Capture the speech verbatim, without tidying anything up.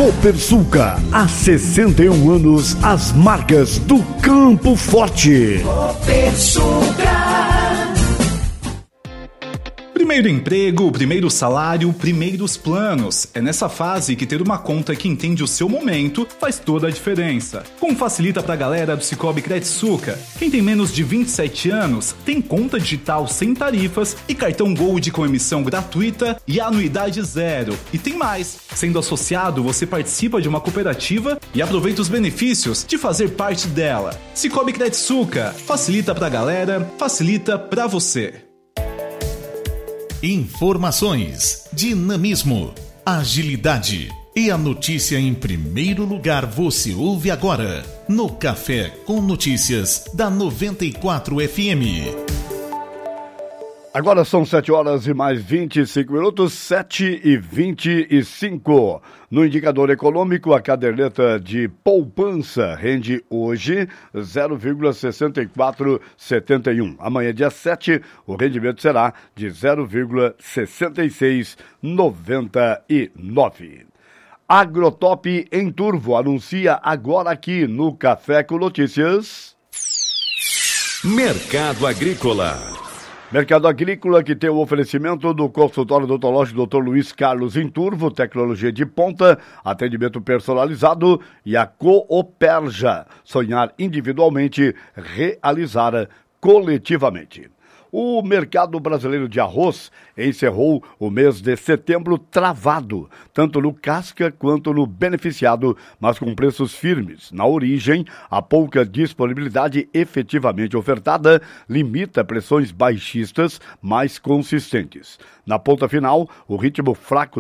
Copersucar, há sessenta e um anos, as marcas do Campo Forte. Copersucar. Primeiro emprego, primeiro salário, primeiros planos. É nessa fase que ter uma conta que entende o seu momento faz toda a diferença. Como facilita pra galera do Cicobi Credsucar? Quem tem menos de vinte e sete anos tem conta digital sem tarifas e cartão Gold com emissão gratuita e anuidade zero. E tem mais! Sendo associado, você participa de uma cooperativa e aproveita os benefícios de fazer parte dela. Cicobi Credsucar facilita pra galera, facilita pra você. Informações, dinamismo, agilidade e a notícia em primeiro lugar você ouve agora no Café com Notícias da noventa e quatro F M. Agora são sete horas e mais vinte e cinco minutos, sete e vinte e cinco. No indicador econômico, a caderneta de poupança rende hoje zero vírgula sessenta e quatro setenta e um. Amanhã, dia sete, o rendimento será de zero vírgula sessenta e seis noventa e nove. Agrotop em Turvo anuncia agora aqui no Café com Notícias. Mercado Agrícola. Mercado Agrícola, que tem o oferecimento do consultório odontológico doutor Luiz Carlos em Turvo, tecnologia de ponta, atendimento personalizado, e a Cooperja, sonhar individualmente, realizar coletivamente. O mercado brasileiro de arroz encerrou o mês de setembro travado, tanto no casca quanto no beneficiado, mas com preços firmes. Na origem, a pouca disponibilidade efetivamente ofertada limita pressões baixistas mais consistentes. Na ponta final, o ritmo fraco